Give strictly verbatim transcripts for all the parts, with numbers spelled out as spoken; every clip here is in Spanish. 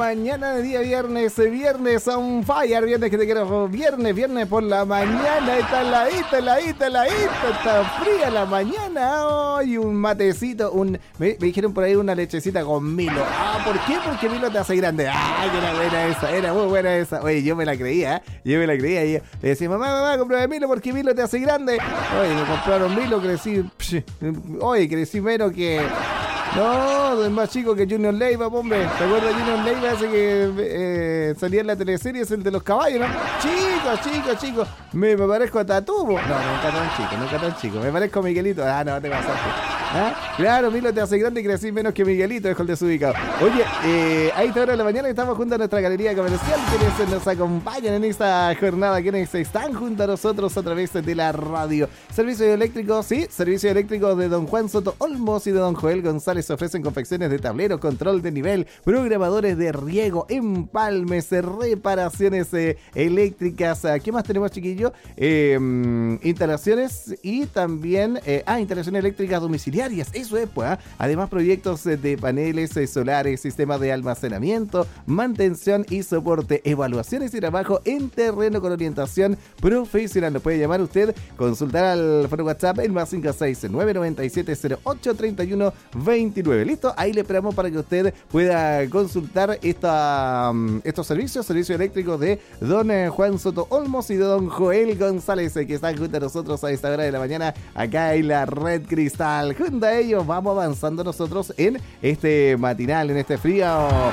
mañana de día viernes, viernes on fire, viernes que te quiero, viernes, viernes por la mañana, está heladita, heladita, heladita, está fría la mañana, y un matecito, un, me, me dijeron por ahí una lechecita con Milo. Ah, ¿por qué? Porque Milo te hace grande. Ah, que era buena esa, era muy buena esa. Oye, yo me la creía, ¿eh? yo me la creía, y yo le decía, mamá, mamá, cómprame Milo porque Milo te hace grande. Oye, me compraron Milo, crecí, psh, oye, crecí menos que... No, es más chico que Junior Leiva, hombre. ¿Te acuerdas de Junior Leiva ese que eh, salía en la teleserie? Es el de los caballos, ¿no? Chicos, chicos, chicos. Me, me parezco a Tatubo. No, nunca tan chico, nunca tan chico. Me parezco a Miguelito. Ah, no, te pasaste. ¿Ah? Claro, Milo te hace grande y crecí menos que Miguelito, dejo el desubicado. Oye, eh, a esta hora de la mañana estamos junto a nuestra galería comercial. Quienes nos acompañan en esta jornada, quienes están junto a nosotros a través de la radio. Servicio eléctrico, sí, servicio eléctrico de don Juan Soto Olmos y de don Joel González. Ofrecen confecciones de tablero, control de nivel, programadores de riego, empalmes, reparaciones eh, eléctricas. ¿Qué más tenemos, chiquillo? Eh, instalaciones y también, eh, ah, instalaciones eléctricas domiciliarias. Eso es, pues. ¿eh? Además, proyectos de paneles eh, solares, sistemas de almacenamiento, mantención y soporte, evaluaciones y trabajo en terreno con orientación profesional. Nos puede llamar usted, consultar al foro WhatsApp el más cinco seis nueve nueve siete cero ocho tres uno dos nueve. ¿Listo? Ahí le esperamos para que usted pueda consultar esta, estos servicios, servicios eléctricos de don Juan Soto Olmos y de don Joel González, que están junto a nosotros a esta hora de la mañana acá en la Red Cristal. Junto a ellos vamos avanzando nosotros en este matinal, en este frío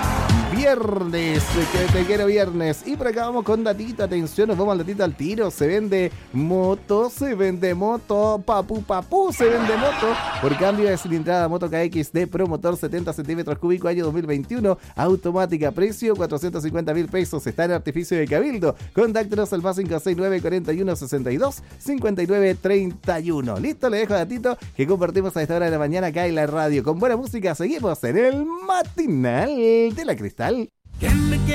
viernes, que te quiero viernes. Y por acá vamos con datito, atención, nos vamos al datito al tiro. Se vende moto, se vende moto, papu papu, se vende moto. Por cambio de cilindrada, moto K X de promotor setenta centímetros cúbicos, año dos mil veintiuno, automática, precio cuatrocientos cincuenta mil pesos, está en artificio de Cabildo. Contáctenos al más cinco seis nueve cuarenta y uno sesenta y dos cincuenta y nueve treinta y uno. Listo, le dejo datito que compartimos a esta hora de la mañana acá en la radio. Con buena música seguimos en el matinal de la Cristal.